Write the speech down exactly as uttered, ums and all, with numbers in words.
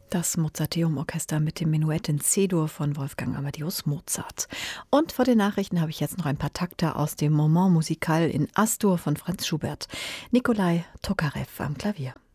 Das Mozarteum-Orchester mit dem Menuett in C-Dur von Wolfgang Amadeus Mozart. Und vor den Nachrichten habe ich jetzt noch ein paar Takte aus dem Moment musical in As-Dur von Franz Schubert. Nikolai Tokarev am Klavier.